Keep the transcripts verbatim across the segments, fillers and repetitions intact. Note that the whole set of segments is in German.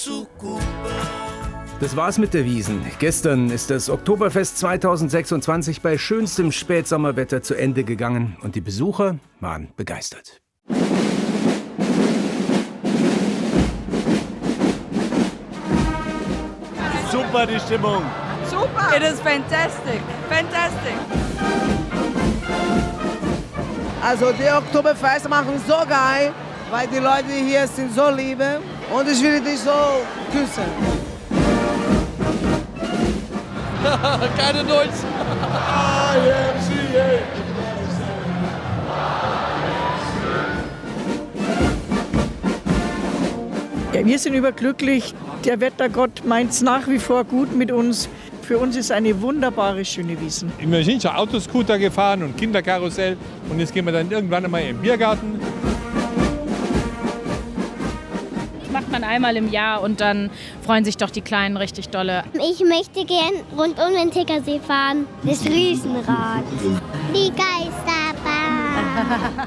Das war's mit der Wiesn. Gestern ist das Oktoberfest zweitausendsechsundzwanzig bei schönstem Spätsommerwetter zu Ende gegangen und die Besucher waren begeistert. Super die Stimmung. Super. It is fantastic. Fantastic. Also die Oktoberfest machen so geil, weil die Leute hier sind so liebe und ich will dich so küssen. Keine Deutsch. Ja, wir sind überglücklich. Der Wettergott meint es nach wie vor gut mit uns. Für uns ist eine wunderbare, schöne Wiesn. Wir sind schon Autoscooter gefahren und Kinderkarussell. Und jetzt gehen wir dann irgendwann einmal im Biergarten. Das macht man einmal im Jahr und dann freuen sich doch die Kleinen richtig dolle. Ich möchte gern rund um den Tickersee fahren. Das Riesenrad. Die Geisterbahn.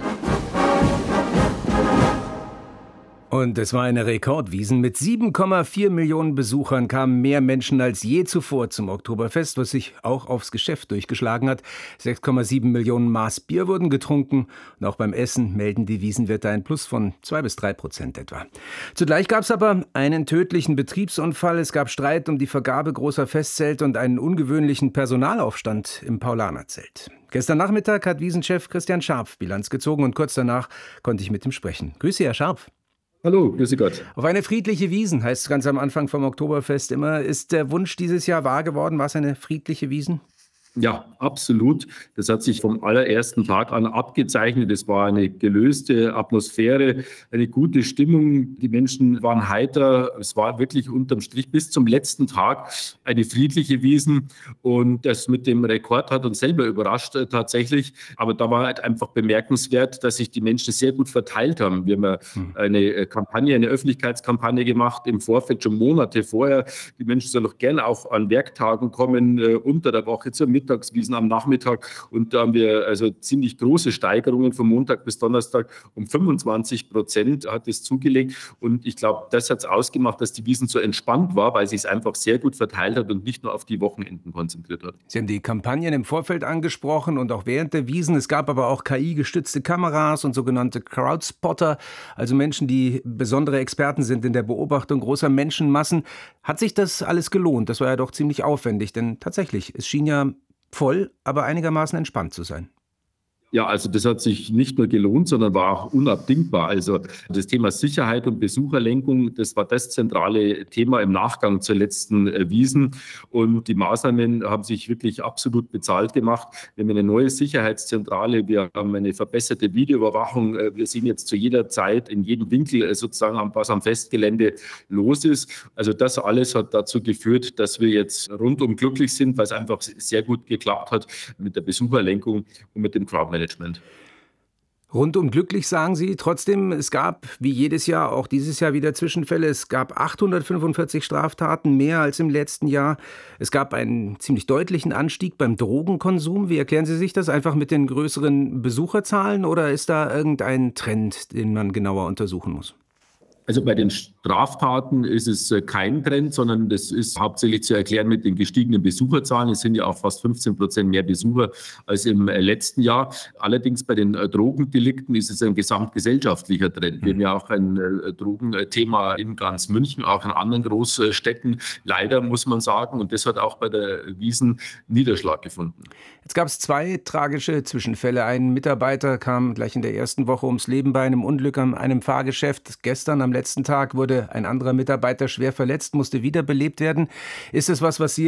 Und es war eine Rekordwiesn. Mit sieben Komma vier Millionen Besuchern kamen mehr Menschen als je zuvor zum Oktoberfest, was sich auch aufs Geschäft durchgeschlagen hat. sechs Komma sieben Millionen Maß Bier wurden getrunken. Und auch beim Essen melden die Wiesnwirte ein Plus von zwei bis drei Prozent etwa. Zugleich gab es aber einen tödlichen Betriebsunfall. Es gab Streit um die Vergabe großer Festzelte und einen ungewöhnlichen Personalaufstand im Paulanerzelt. Gestern Nachmittag hat Wiesnchef Christian Scharpf Bilanz gezogen und kurz danach konnte ich mit ihm sprechen. Grüße, Herr Scharpf. Hallo, grüße Gott. Auf eine friedliche Wiesn heißt es ganz am Anfang vom Oktoberfest immer. Ist der Wunsch dieses Jahr wahr geworden? War es eine friedliche Wiesn? Ja, absolut. Das hat sich vom allerersten Tag an abgezeichnet. Es war eine gelöste Atmosphäre, eine gute Stimmung. Die Menschen waren heiter. Es war wirklich unterm Strich bis zum letzten Tag eine friedliche Wiesn. Und das mit dem Rekord hat uns selber überrascht äh, tatsächlich. Aber da war halt einfach bemerkenswert, dass sich die Menschen sehr gut verteilt haben. Wir haben ja eine Kampagne, eine Öffentlichkeitskampagne gemacht im Vorfeld, schon Monate vorher. Die Menschen sollen doch gerne auch an Werktagen kommen, äh, unter der Woche zur Mittagswiesn am Nachmittag, und da haben wir also ziemlich große Steigerungen von Montag bis Donnerstag. Um fünfundzwanzig Prozent hat es zugelegt, und ich glaube, das hat es ausgemacht, dass die Wiesn so entspannt war, weil sie es einfach sehr gut verteilt hat und nicht nur auf die Wochenenden konzentriert hat. Sie haben die Kampagnen im Vorfeld angesprochen und auch während der Wiesn. Es gab aber auch K I-gestützte Kameras und sogenannte Crowdspotter, also Menschen, die besondere Experten sind in der Beobachtung großer Menschenmassen. Hat sich das alles gelohnt? Das war ja doch ziemlich aufwendig, denn tatsächlich, es schien ja voll, aber einigermaßen entspannt zu sein. Ja, also das hat sich nicht nur gelohnt, sondern war auch unabdingbar. Also das Thema Sicherheit und Besucherlenkung, das war das zentrale Thema im Nachgang zur letzten äh, Wiesn. Und die Maßnahmen haben sich wirklich absolut bezahlt gemacht. Wir haben eine neue Sicherheitszentrale, wir haben eine verbesserte Videoüberwachung. Wir sehen jetzt zu jeder Zeit in jedem Winkel äh, sozusagen, was am Festgelände los ist. Also das alles hat dazu geführt, dass wir jetzt rundum glücklich sind, weil es einfach sehr gut geklappt hat mit der Besucherlenkung und mit dem Crowdmanagement. Rundum glücklich, sagen Sie. Trotzdem, es gab wie jedes Jahr, auch dieses Jahr wieder Zwischenfälle. Es gab achthundertfünfundvierzig Straftaten, mehr als im letzten Jahr. Es gab einen ziemlich deutlichen Anstieg beim Drogenkonsum. Wie erklären Sie sich das? Einfach mit den größeren Besucherzahlen, oder ist da irgendein Trend, den man genauer untersuchen muss? Also bei den Straftaten ist es kein Trend, sondern das ist hauptsächlich zu erklären mit den gestiegenen Besucherzahlen. Es sind ja auch fast fünfzehn Prozent mehr Besucher als im letzten Jahr. Allerdings bei den Drogendelikten ist es ein gesamtgesellschaftlicher Trend. Wir haben ja auch ein Drogenthema in ganz München, auch in anderen Großstädten, leider muss man sagen. Und das hat auch bei der Wiesn Niederschlag gefunden. Jetzt gab es zwei tragische Zwischenfälle. Ein Mitarbeiter kam gleich in der ersten Woche ums Leben bei einem Unglück an einem Fahrgeschäft. Gestern am letzten Tag wurde ein anderer Mitarbeiter schwer verletzt, musste wiederbelebt werden. Ist es was, was Sie